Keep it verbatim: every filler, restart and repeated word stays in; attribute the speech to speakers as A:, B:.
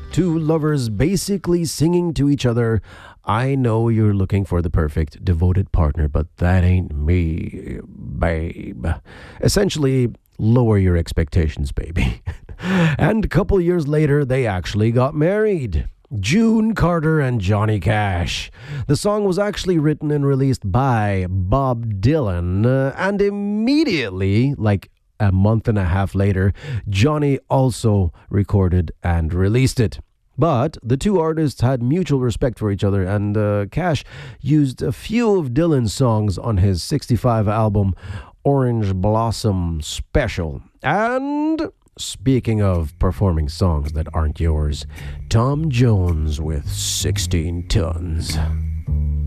A: Two lovers basically singing to each other, I know you're looking for the perfect devoted partner, but that ain't me, babe. Essentially, lower your expectations, baby. And a couple years later, they actually got married. June Carter and Johnny Cash. The song was actually written and released by Bob Dylan, uh, and immediately, like a month and a half later, Johnny also recorded and released it. But the two artists had mutual respect for each other, and uh, Cash used a few of Dylan's songs on his sixty-five album, Orange Blossom Special. And speaking of performing songs that aren't yours, Tom Jones with sixteen tons.